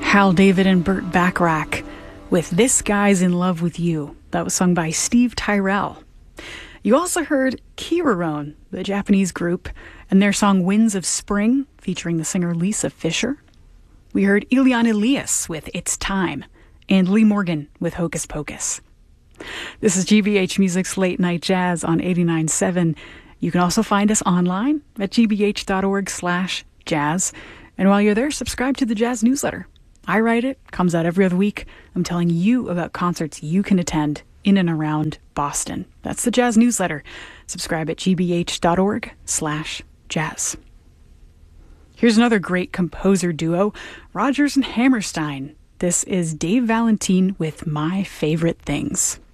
Hal David and Burt Bacharach with This Guy's in Love with You. That was sung by Steve Tyrell. You also heard Kiraron, the Japanese group, and their song Winds of Spring, featuring the singer Lisa Fischer. We heard Elian Elias with It's Time, and Lee Morgan with Hocus Pocus. This is GBH Music's Late Night Jazz on 89.7. You can also find us online at gbh.org/jazz. And while you're there, subscribe to the Jazz newsletter. I write it, comes out every other week. I'm telling you about concerts you can attend in and around Boston. That's the Jazz newsletter. Subscribe at gbh.org/jazz. Here's another great composer duo, Rodgers and Hammerstein. This is Dave Valentine with My Favorite Things.